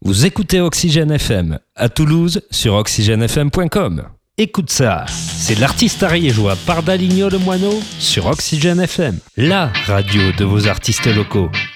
Vous écoutez Oxygène FM à Toulouse sur oxygenefm.com. Écoute ça, c'est l'artiste ariégeois Pardaligno le Moineau sur Oxygène FM, la radio de vos artistes locaux.